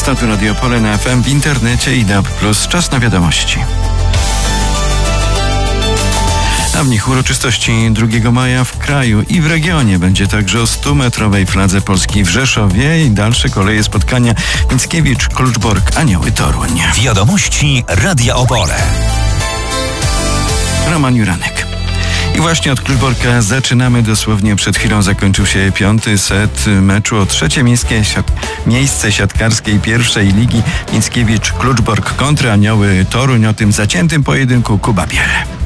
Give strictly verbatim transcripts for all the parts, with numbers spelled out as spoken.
szesnasta, tu Radio Opole na F M, w internecie i D A B plus. Czas na wiadomości. A w nich uroczystości drugiego maja w kraju i w regionie. Będzie także o stumetrowej fladze Polski w Rzeszowie i dalsze koleje spotkania Mickiewicz, Kluczbork, Anioły Toruń. Wiadomości Radia Opole. Roman Juranek. I właśnie od Kluczborka zaczynamy. Dosłownie przed chwilą zakończył się piąty set meczu o trzecie miejskie siat- miejsce siatkarskiej pierwszej ligi. Mickiewicz, Kluczbork kontra Anioły Toruń. O tym zaciętym pojedynku Kuba Biel.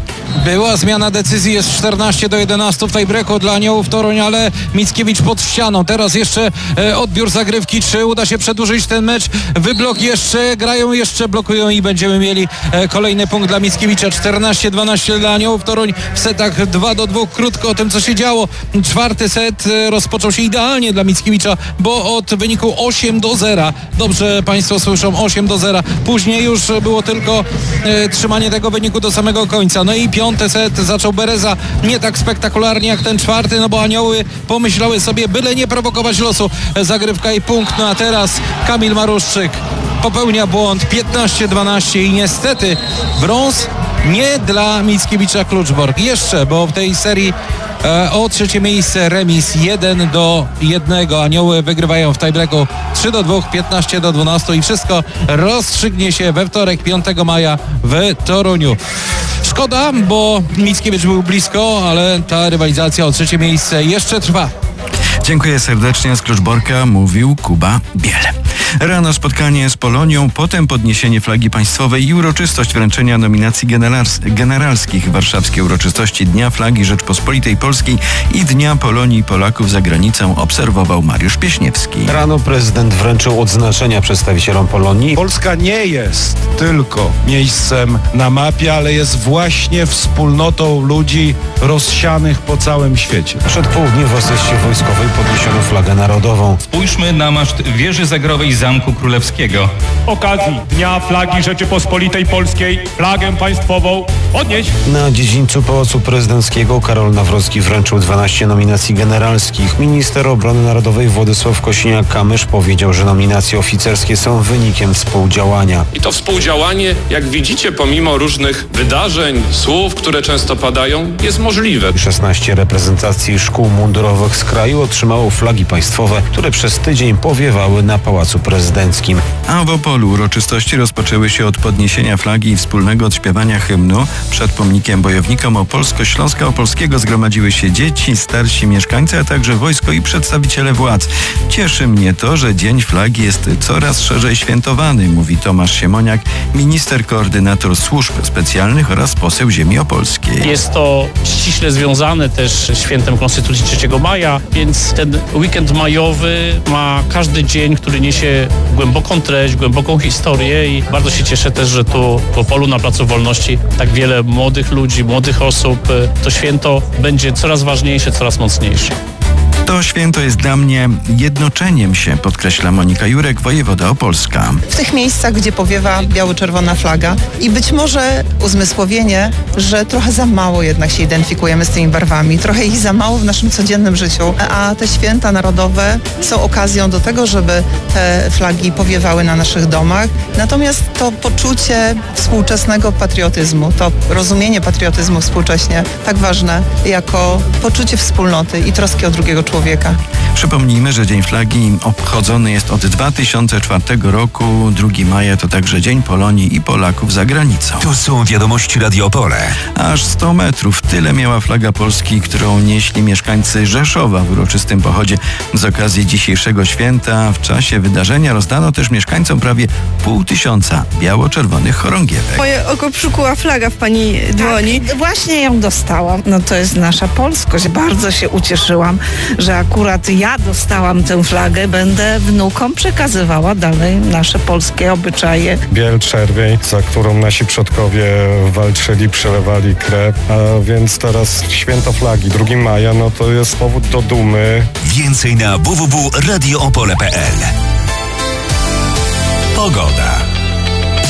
Była zmiana decyzji, jest czternaście do jedenastu w tiebreaku dla Aniołów Toruń, ale Mickiewicz pod ścianą. Teraz jeszcze e, odbiór zagrywki, czy uda się przedłużyć ten mecz? Wyblok jeszcze, grają jeszcze, blokują i będziemy mieli e, kolejny punkt dla Mickiewicza. czternaście dwanaście dla Aniołów Toruń w setach dwa do dwóch. Krótko o tym, co się działo. Czwarty set e, rozpoczął się idealnie dla Mickiewicza, bo od wyniku osiem do zera. Dobrze Państwo słyszą, osiem do zera. Później już było tylko e, trzymanie tego wyniku do samego końca. No i piąty set zaczął Bereza nie tak spektakularnie jak ten czwarty, no bo Anioły pomyślały sobie, byle nie prowokować losu. Zagrywka i punkt, no a teraz Kamil Maruszczyk popełnia błąd. Piętnaście dwanaście i niestety brąz nie dla Mickiewicza Kluczbork. Jeszcze, bo w tej serii e, o trzecie miejsce remis jeden do jednego. Anioły wygrywają w tiebreaku trzy do dwóch, piętnaście do dwunastu i wszystko rozstrzygnie się we wtorek, piątego maja w Toruniu. Szkoda, bo Mickiewicz był blisko, ale ta rywalizacja o trzecie miejsce jeszcze trwa. Dziękuję serdecznie. Z Kluczborka mówił Kuba Biel. Rano spotkanie z Polonią, potem podniesienie flagi państwowej i uroczystość wręczenia nominacji generals- generalskich. Warszawskie uroczystości Dnia Flagi Rzeczpospolitej Polskiej i Dnia Polonii i Polaków za granicą obserwował Mariusz Pieśniewski. Rano prezydent wręczył odznaczenia przedstawicielom Polonii. Polska nie jest tylko miejscem na mapie, ale jest właśnie wspólnotą ludzi rozsianych po całym świecie. Przed południem w asyście wojskowej podniesiono flagę narodową. Spójrzmy na maszt wieży zagrowej Zamku Królewskiego. Okazji Dnia Flagi Rzeczypospolitej Polskiej flagę państwową podnieść. Na dziedzińcu Pałacu Prezydenckiego Karol Nawrocki wręczył dwanaście nominacji generalskich. Minister Obrony Narodowej Władysław Kosiniak-Kamysz powiedział, że nominacje oficerskie są wynikiem współdziałania. I to współdziałanie, jak widzicie, pomimo różnych wydarzeń, słów, które często padają, jest możliwe. szesnaście reprezentacji szkół mundurowych z kraju otrzymało flagi państwowe, które przez tydzień powiewały na Pałacu Prezydenckim. A w Opolu uroczystości rozpoczęły się od podniesienia flagi i wspólnego odśpiewania hymnu. Przed pomnikiem bojownikom Opolsko-Śląska Opolskiego zgromadziły się dzieci, starsi mieszkańcy, a także wojsko i przedstawiciele władz. Cieszy mnie to, że Dzień Flagi jest coraz szerzej świętowany, mówi Tomasz Siemoniak, minister koordynator służb specjalnych oraz poseł ziemi opolskiej. Jest to ściśle związane też z świętem Konstytucji trzeciego maja, więc ten weekend majowy ma każdy dzień, który niesie głęboką treść, głęboką historię i bardzo się cieszę też, że tu w Opolu na Placu Wolności tak wiele młodych ludzi, młodych osób. To święto będzie coraz ważniejsze, coraz mocniejsze. To święto jest dla mnie jednoczeniem się, podkreśla Monika Jurek, wojewoda opolska. W tych miejscach, gdzie powiewa biało-czerwona flaga i być może uzmysłowienie, że trochę za mało jednak się identyfikujemy z tymi barwami, trochę ich za mało w naszym codziennym życiu, a te święta narodowe są okazją do tego, żeby te flagi powiewały na naszych domach. Natomiast to poczucie współczesnego patriotyzmu, to rozumienie patriotyzmu współcześnie tak ważne jako poczucie wspólnoty i troski o drugiego człowieka. Człowieka. Przypomnijmy, że Dzień Flagi obchodzony jest od dwa tysiące czwartego roku. drugiego maja to także Dzień Polonii i Polaków za granicą. Tu są wiadomości Radio Opole. Aż sto metrów. Tyle miała flaga Polski, którą nieśli mieszkańcy Rzeszowa w uroczystym pochodzie z okazji dzisiejszego święta. W czasie wydarzenia rozdano też mieszkańcom prawie pół tysiąca biało-czerwonych chorągiewek. Moje oko przykuła flaga w pani dłoni. Tak, właśnie ją dostałam. No to jest nasza polskość. Bardzo się ucieszyłam, że akurat ja dostałam tę flagę. Będę wnukom przekazywała dalej nasze polskie obyczaje. Biel, czerwień, za którą nasi przodkowie walczyli, przelewali krew, a więc teraz święto flagi, drugiego maja, no to jest powód do dumy. Więcej na w w w kropka radio opole kropka p l. Pogoda.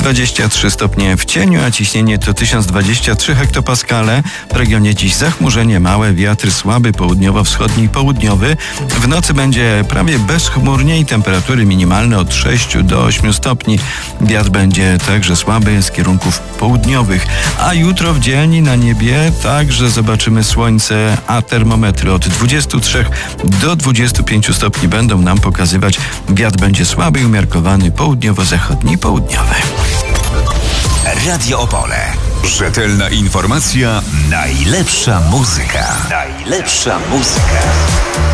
dwadzieścia trzy stopnie w cieniu, a ciśnienie to tysiąc dwadzieścia trzy hektopaskale. W regionie dziś zachmurzenie małe, wiatr słaby, południowo-wschodni i południowy. W nocy będzie prawie bezchmurnie i temperatury minimalne od sześciu do ośmiu stopni. Wiatr będzie także słaby z kierunków południowych. A jutro w dzień na niebie także zobaczymy słońce, a termometry od dwudziestu trzech do dwudziestu pięciu stopni będą nam pokazywać. Wiatr będzie słaby i umiarkowany południowo-zachodni i południowy. Radio Opole. Rzetelna informacja, najlepsza muzyka. Najlepsza muzyka.